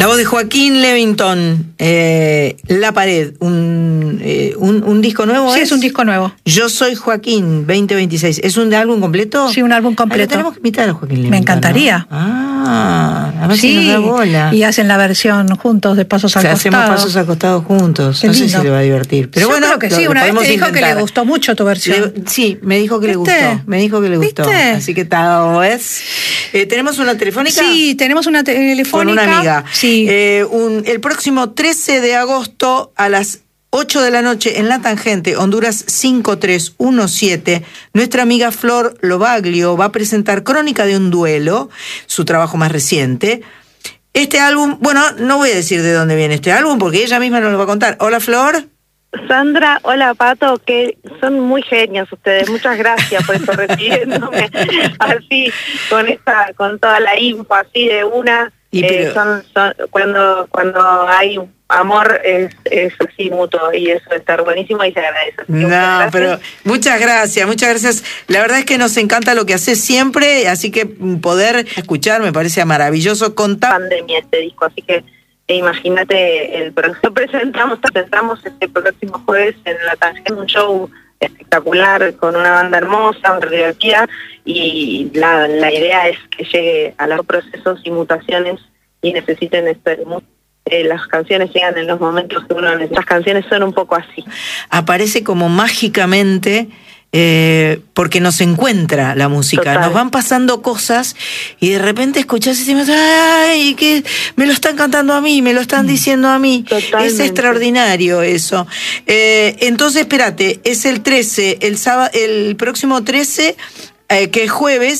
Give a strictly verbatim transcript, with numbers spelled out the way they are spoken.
La voz de Joaquín Levington, eh, La Pared, un, eh, un, un disco nuevo. Sí, es? es un disco nuevo. Yo soy Joaquín, veinte veintiséis. ¿Es un álbum completo? Sí, un álbum completo. Ay, tenemos que invitar a Joaquín Levington. Me encantaría. ¿No? Ah, a ver sí, si nos da bola. Y hacen la versión juntos de Pasos o sea, al Costado. hacemos Pasos acostados juntos. Qué no sé lindo. si le va a divertir. Pero Yo bueno, creo que lo, sí. lo Una vez te dijo intentar. que le gustó mucho tu versión. Le, sí, me dijo que le ¿Viste? gustó. Me dijo que le gustó. ¿Viste? Así que tal vez. Eh, ¿Tenemos una telefónica? Sí, tenemos una telefónica. Con una amiga. Sí. Eh, un, el próximo trece de agosto a las ocho de la noche en La Tangente, Honduras cinco tres uno siete, nuestra amiga Flor Lobaglio va a presentar Crónica de un duelo, su trabajo más reciente. Este álbum, bueno, no voy a decir de dónde viene este álbum porque ella misma nos lo va a contar. Hola, Flor. Sandra, hola Pato, que son muy genios ustedes, muchas gracias por eso, recibiéndome así, con esta, con toda la info así de una, Y eh, pero... son, son, cuando cuando hay amor es, es así mutuo y eso está buenísimo y se agradece. No, pero muchas gracias, muchas gracias. La verdad es que nos encanta lo que haces siempre, así que poder escuchar me parece maravilloso. Contar pandemia este disco, así que E imagínate, el próximo presentamos, presentamos este próximo jueves en La Tangente, un show espectacular con una banda hermosa, muy divertida, y la, la idea es que llegue a los procesos y mutaciones y necesiten estar eh, las canciones llegan en los momentos que uno necesita. Las canciones son un poco así. Aparece como mágicamente. Eh, porque nos encuentra la música. Total. Nos van pasando cosas y de repente escuchás y decimos, ay, que me lo están cantando a mí, me lo están diciendo a mí. Totalmente. Es extraordinario eso. Eh, entonces, espérate, es el trece, el sábado, el próximo trece, eh, que es jueves.